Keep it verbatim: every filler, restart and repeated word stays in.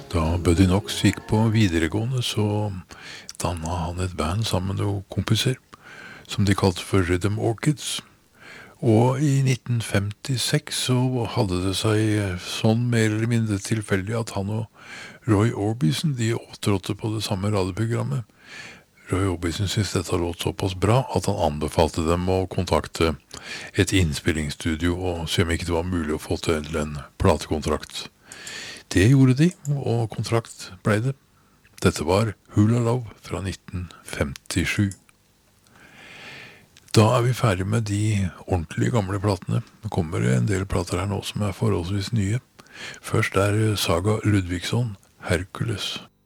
Da Buddy Knox gikk på videregående, så dannet han et band sammen med noen kompiser, som de kalte for Rhythm Orchids. Og i nitten femtiseks så hadde det seg sånn mer eller mindre tilfeldig at han og Roy Orbison, de opptrådte på det samme radioprogrammet. Roy Orbison syntes dette låt såpass bra at han anbefalte dem å kontakte et innspillingsstudio og se om ikke det var mulig å få til en platekontrakt. Det gjorde de, og kontrakt ble det. Dette var Hula Love fra nitten femtisju. Da er vi ferdig med de ordentlige gamle platene. Det kommer en del plater her nå som er forholdsvis nye. Først er Saga Ludvigsson, Hercules.